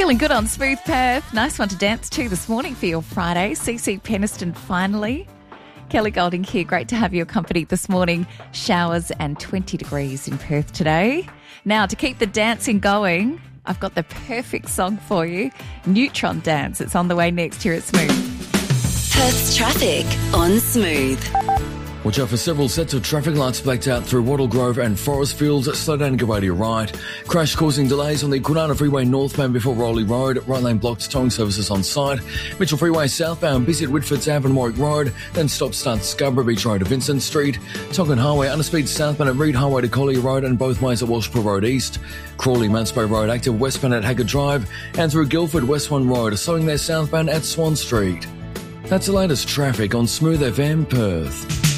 Feeling good on Smooth Perth. Nice one to dance to this morning for your Friday. CC Peniston finally. Kelly Golding here. Great to have your company this morning. Showers and 20 degrees in Perth today. Now, to keep the dancing going, I've got the perfect song for you. Neutron Dance. It's on the way next here at Smooth. Perth's traffic on Smooth. Watch out for several sets of traffic lights blacked out through Wattle Grove and Forest Fields. Slow down and go to your right. Crash causing delays on the Kwinana Freeway northbound before Rowley Road. Right lane blocked, towing services on site. Mitchell Freeway southbound, busy at Whitfords Ave and Warwick Road. Then stop-start Scarborough Beach Road to Vincent Street. Tonkin Highway, underspeed southbound at Reed Highway to Collier Road and both ways at Walshpur Road East. Crawley, Mansbury Road active westbound at Haggard Drive. And through Guildford West 1 Road, slowing there southbound at Swan Street. That's the latest traffic on Smooth FM Perth.